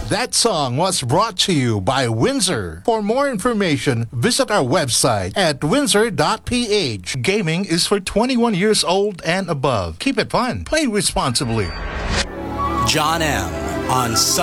That song was brought to you by Windsor. For more information, visit our website at windsor.ph. Gaming is for 21 years old and above. Keep it fun. Play responsibly. John M. on Sunday.